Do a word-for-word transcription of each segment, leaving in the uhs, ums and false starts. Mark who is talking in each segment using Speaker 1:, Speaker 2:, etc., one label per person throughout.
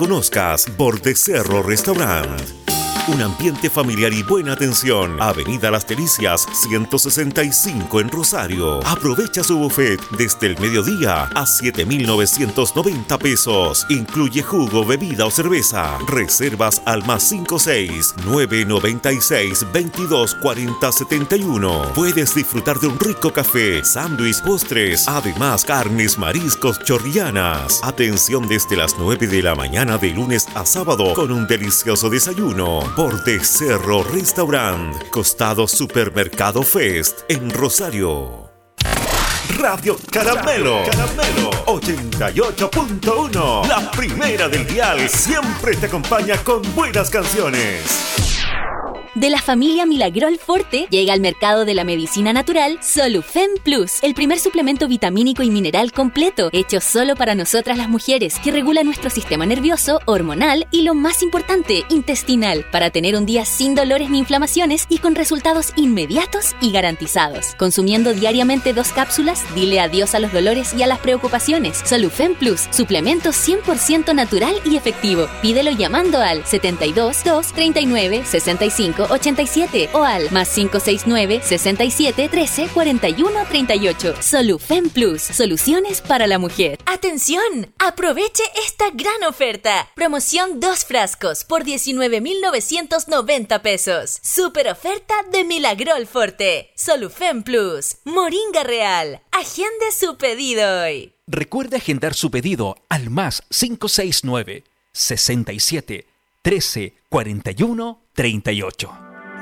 Speaker 1: conozcas Borde Cerro Restaurant. Un ambiente familiar y buena atención. Avenida Las Delicias, ciento sesenta y cinco en Rosario. Aprovecha su buffet desde el mediodía a siete mil novecientos noventa pesos. Incluye jugo, bebida o cerveza. Reservas al más cinco seis nueve nueve seis veintidós cuarenta setenta y uno. Puedes disfrutar de un rico café, sándwich, postres, además carnes, mariscos, chorrianas. Atención desde las nueve de la mañana de lunes a sábado con un delicioso desayuno. Borde Cerro Restaurant, costado Supermercado Fest en Rosario. Radio Caramelo, Caramelo ochenta y ocho punto uno, la primera del dial, siempre te acompaña con buenas canciones.
Speaker 2: De la familia Milagrol Forte llega al mercado de la medicina natural Solufen Plus, el primer suplemento vitamínico y mineral completo, hecho solo para nosotras las mujeres, que regula nuestro sistema nervioso, hormonal y, lo más importante, intestinal, para tener un día sin dolores ni inflamaciones y con resultados inmediatos y garantizados. Consumiendo diariamente dos cápsulas, dile adiós a los dolores y a las preocupaciones. Solufen Plus, suplemento cien por ciento natural y efectivo. Pídelo llamando al setenta y dos, dos, treinta y nueve, sesenta y cinco, ochenta y siete o al más cinco seis nueve, sesenta y siete, trece, cuarenta y uno, treinta y ocho. Solufen Plus, soluciones para la mujer. ¡Atención! Aproveche esta gran oferta. Promoción dos frascos por diecinueve mil novecientos noventa pesos. Super oferta de Milagrol Forte. Solufen Plus, Moringa Real. Agende su pedido hoy.
Speaker 3: Recuerde agendar su pedido al más cinco seis nueve, sesenta y siete, trece, cuarenta y uno, treinta y ocho.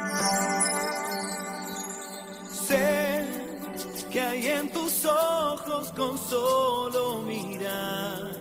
Speaker 4: Sé que hay en tus ojos con solo mirar.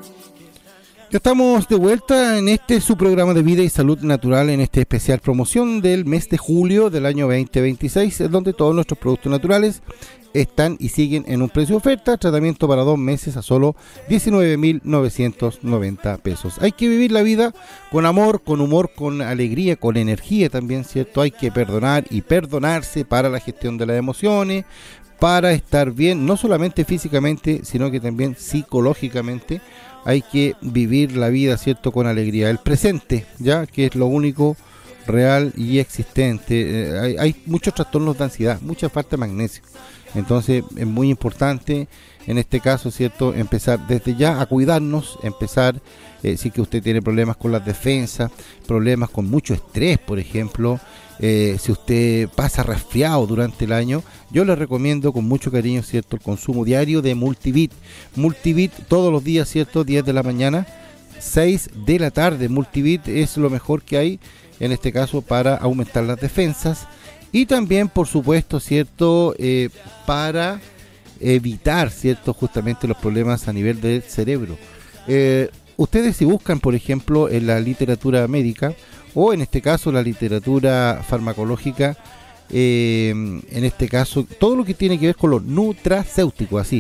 Speaker 5: Ya estamos de vuelta en este su programa de vida y salud natural, en este especial promoción del mes de julio del año veinte veintiséis, donde todos nuestros productos naturales están y siguen en un precio de oferta. Tratamiento para dos meses a solo diecinueve mil novecientos noventa pesos. Hay que vivir la vida con amor, con humor, con alegría, con energía también, ¿cierto? Hay que perdonar y perdonarse para la gestión de las emociones, para estar bien, no solamente físicamente, sino que también psicológicamente. Hay que vivir la vida, ¿cierto?, con alegría. El presente, ya, que es lo único real y existente. Eh, hay, hay muchos trastornos de ansiedad, mucha falta de magnesio. Entonces es muy importante en este caso, ¿cierto?, empezar desde ya a cuidarnos, empezar, eh, si que usted tiene problemas con las defensas, problemas con mucho estrés, por ejemplo, eh, si usted pasa resfriado durante el año, yo le recomiendo con mucho cariño, ¿cierto?, el consumo diario de Multivit. Multivit todos los días, ¿cierto?, diez de la mañana, seis de la tarde. Multivit es lo mejor que hay en este caso para aumentar las defensas. Y también, por supuesto, ¿cierto?, eh, para evitar, ¿cierto?, justamente los problemas a nivel del cerebro. Eh, ustedes, si buscan, por ejemplo, en la literatura médica, o en este caso la literatura farmacológica, eh, en este caso, todo lo que tiene que ver con lo nutracéutico, así.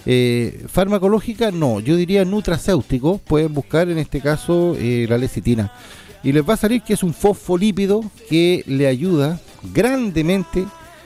Speaker 5: Eh, farmacológica, no, yo diría nutracéutico. Pueden buscar en este caso eh, la lecitina. Y les va a salir que es un fosfolípido que le ayuda grandemente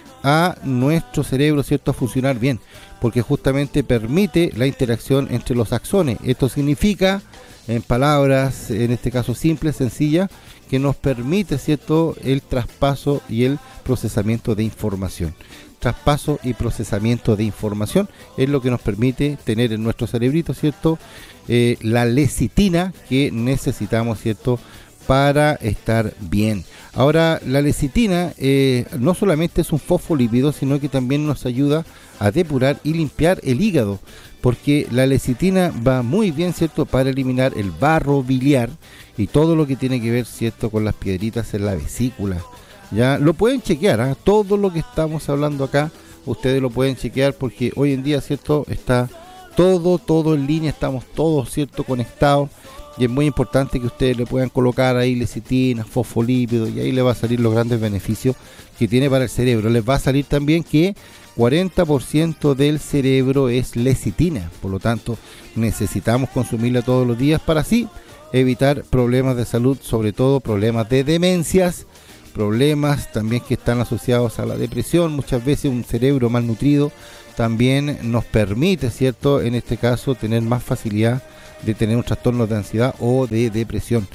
Speaker 5: a nuestro cerebro, ¿cierto?, a funcionar bien, porque justamente permite la interacción entre los axones. Esto significa, en palabras, en este caso simples, sencillas, que nos permite, ¿cierto?, el traspaso y el procesamiento de información. Traspaso y procesamiento de información es lo que nos permite tener en nuestro cerebrito, ¿cierto?, eh, la lecitina que necesitamos, ¿cierto?, para estar bien. Ahora, la lecitina eh, no solamente es un fosfolípido, sino que también nos ayuda a depurar y limpiar el hígado, porque la lecitina va muy bien, ¿cierto?, para eliminar el barro biliar y todo lo que tiene que ver, ¿cierto?, con las piedritas en la vesícula. Ya lo pueden chequear, ¿eh? Todo lo que estamos hablando acá, ustedes lo pueden chequear, porque hoy en día, ¿cierto?, está todo, todo en línea, estamos todos, ¿cierto?, conectados. Y es muy importante que ustedes le puedan colocar ahí lecitina, fosfolípidos, y ahí le va a salir los grandes beneficios que tiene para el cerebro. Les va a salir también que cuarenta por ciento del cerebro es lecitina, por lo tanto necesitamos consumirla todos los días para así evitar problemas de salud, sobre todo problemas de demencias, problemas también que están asociados a la depresión. Muchas veces un cerebro malnutrido también nos permite, ¿cierto?, en este caso tener más facilidad de tener un trastorno de ansiedad o de depresión.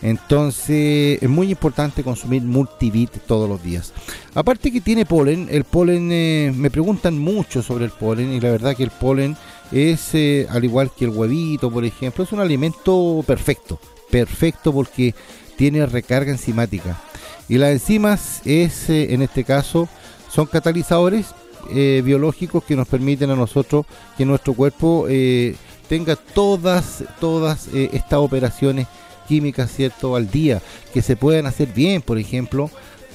Speaker 5: Entonces es muy importante consumir Multivit todos los días. Aparte que tiene polen, el polen, eh, me preguntan mucho sobre el polen, y la verdad que el polen es, eh, al igual que el huevito, por ejemplo, es un alimento perfecto, perfecto porque tiene recarga enzimática. Y las enzimas es, eh, en este caso, son catalizadores eh, biológicos que nos permiten a nosotros que nuestro cuerpo eh, tenga todas, todas eh, estas operaciones químicas, ¿cierto?, al día, que se puedan hacer bien. Por ejemplo,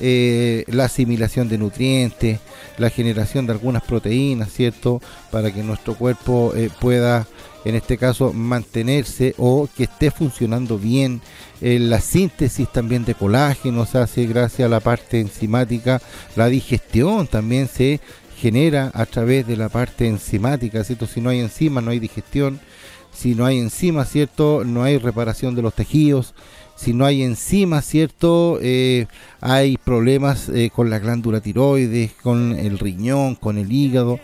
Speaker 5: eh, la asimilación de nutrientes, la generación de algunas proteínas, ¿cierto?, para que nuestro cuerpo eh, pueda, en este caso, mantenerse o que esté funcionando bien. Eh, la síntesis también de colágeno se hace gracias a la parte enzimática. La digestión también se genera a través de la parte enzimática, ¿cierto? Si no hay enzimas, no hay digestión. Si no hay enzimas, ¿cierto?, no hay reparación de los tejidos. Si no hay enzimas, ¿cierto?, eh, hay problemas eh, con la glándula tiroides, con el riñón, con el hígado.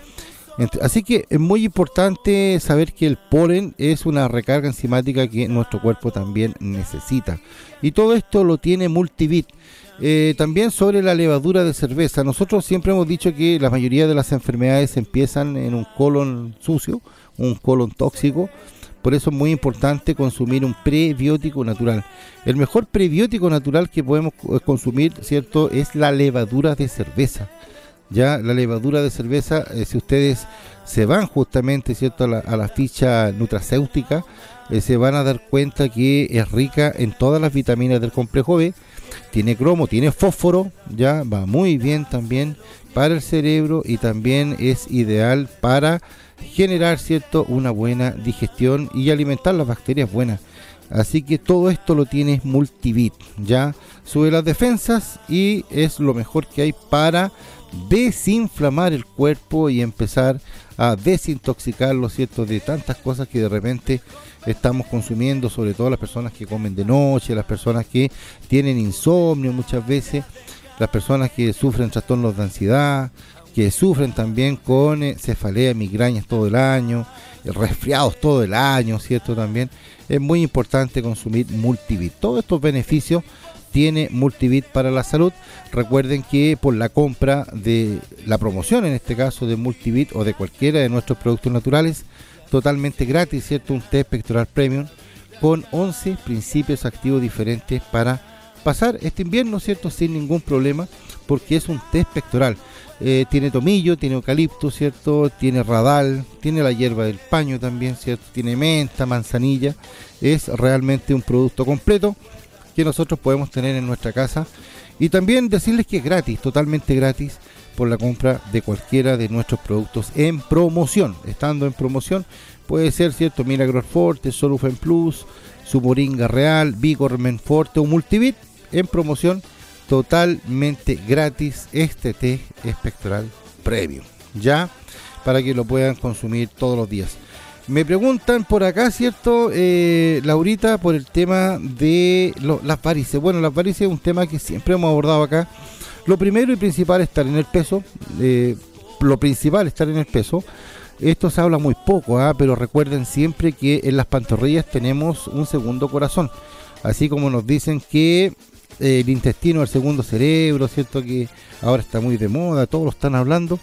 Speaker 5: Así que es muy importante saber que el polen es una recarga enzimática que nuestro cuerpo también necesita. Y todo esto lo tiene Multivit. Eh, también sobre la levadura de cerveza. Nosotros siempre hemos dicho que la mayoría de las enfermedades empiezan en un colon sucio, un colon tóxico. Por eso es muy importante consumir un prebiótico natural. El mejor prebiótico natural que podemos consumir, ¿cierto?, es la levadura de cerveza. Ya la levadura de cerveza, eh, si ustedes se van justamente, ¿cierto?, a la, a la ficha nutracéutica, eh, se van a dar cuenta que es rica en todas las vitaminas del complejo B. Tiene cromo, tiene fósforo, ya va muy bien también para el cerebro y también es ideal para generar, ¿cierto?, una buena digestión y alimentar las bacterias buenas. Así que todo esto lo tiene Multivit, ya sube las defensas y es lo mejor que hay para desinflamar el cuerpo y empezar a desintoxicarlo, ¿cierto?, de tantas cosas que de repente estamos consumiendo, sobre todo las personas que comen de noche, las personas que tienen insomnio muchas veces, las personas que sufren trastornos de ansiedad, que sufren también con eh, cefalea, migrañas todo el año, resfriados todo el año, ¿cierto? También es muy importante consumir Multivit. Todos estos beneficios tiene Multivit para la salud. Recuerden que por la compra de la promoción, en este caso de Multivit o de cualquiera de nuestros productos naturales, totalmente gratis, ¿cierto? Un test pectoral premium con once principios activos diferentes para pasar este invierno, ¿cierto?, sin ningún problema, porque es un test pectoral. Eh, tiene tomillo, tiene eucalipto, ¿cierto?, tiene radal, tiene la hierba del paño también, ¿cierto?, tiene menta, manzanilla. Es realmente un producto completo que nosotros podemos tener en nuestra casa. Y también decirles que es gratis, totalmente gratis, por la compra de cualquiera de nuestros productos en promoción. Estando en promoción, puede ser, ¿cierto?, Milagro Forte, Solufen Plus, su Moringa Real, Vigormen Forte o Multivit, en promoción, totalmente gratis, este té espectral premium, ya, para que lo puedan consumir todos los días. Me preguntan por acá, ¿cierto, eh, Laurita, por el tema de lo, las varices? Bueno, las varices es un tema que siempre hemos abordado acá. Lo primero y principal es estar en el peso, eh, lo principal es estar en el peso. Esto se habla muy poco, ¿eh? Pero recuerden siempre que en las pantorrillas tenemos un segundo corazón, así como nos dicen que eh, el intestino es el segundo cerebro, ¿cierto?, que ahora está muy de moda, todos lo están hablando.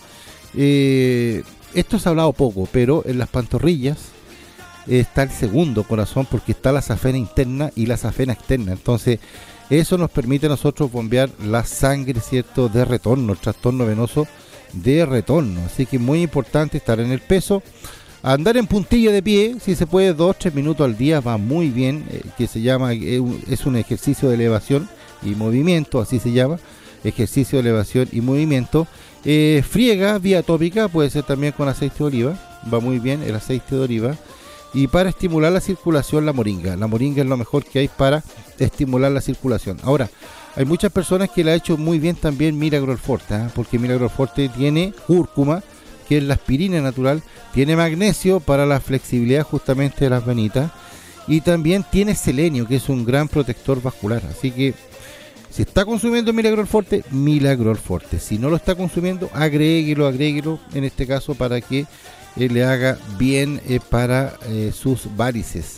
Speaker 5: Eh, esto se ha hablado poco, pero en las pantorrillas está el segundo corazón, porque está la safena interna y la safena externa. Entonces eso nos permite a nosotros bombear la sangre, ¿cierto?, de retorno, el trastorno venoso de retorno. Así que muy importante estar en el peso, andar en puntilla de pie, si se puede, dos, tres minutos al día, va muy bien, eh, que se llama, eh, es un ejercicio de elevación y movimiento, así se llama, ejercicio de elevación y movimiento. Eh, friega vía tópica, puede ser también con aceite de oliva, va muy bien el aceite de oliva. Y para estimular la circulación, la moringa. La moringa es lo mejor que hay para estimular la circulación. Ahora, hay muchas personas que le ha hecho muy bien también Milagro Forte, ¿eh? Porque Milagro Forte tiene cúrcuma, que es la aspirina natural, tiene magnesio para la flexibilidad justamente de las venitas, y también tiene selenio, que es un gran protector vascular. Así que si está consumiendo Milagro Forte, Milagro Forte. Si no lo está consumiendo, agréguelo, agréguelo, en este caso para que eh, le haga bien eh, para eh, sus varices.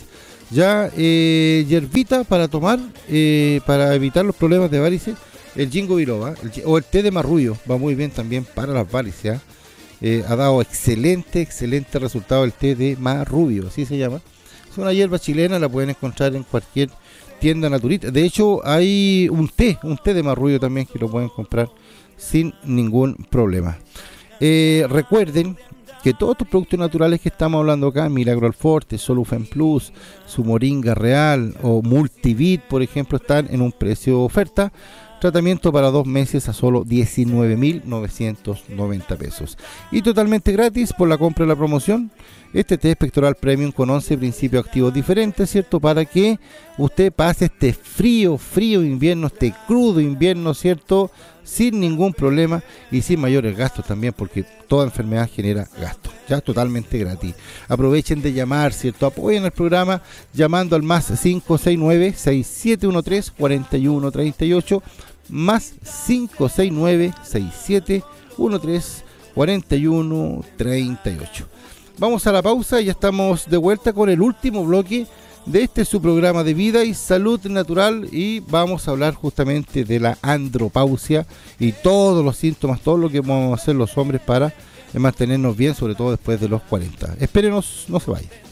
Speaker 5: Ya, eh, hierbita para tomar, eh, para evitar los problemas de varices, el ginkgo biloba, el, o el té de marrullo, va muy bien también para las varices, ¿eh? Eh, ha dado excelente, excelente resultado el té de marrullo, así se llama. Es una hierba chilena, la pueden encontrar en cualquier tienda naturista. De hecho, hay un té, un té de marrullo también que lo pueden comprar sin ningún problema. Eh, recuerden que todos estos productos naturales que estamos hablando acá, Milagro Alforte, Solufen Plus, su Moringa Real o Multivit, por ejemplo, están en un precio de oferta. Tratamiento para dos meses a solo diecinueve mil novecientos noventa pesos. Y totalmente gratis por la compra de la promoción. Este té pectoral premium con once principios activos diferentes, ¿cierto? Para que usted pase este frío, frío invierno, este crudo invierno, ¿cierto? Sin ningún problema y sin mayores gastos también, porque toda enfermedad genera gastos. Ya totalmente gratis. Aprovechen de llamar, ¿cierto? Apoyen el programa llamando al más cinco seis nueve, seis siete uno tres, cuatro uno tres ocho, más cinco seis nueve, seis siete uno tres, cuatro uno tres ocho. Vamos a la pausa y ya estamos de vuelta con el último bloque de este su programa de vida y salud natural, y vamos a hablar justamente de la andropausia y todos los síntomas, todo lo que vamos a hacer los hombres para mantenernos bien, sobre todo después de los cuarenta. Espérenos, no se vayan.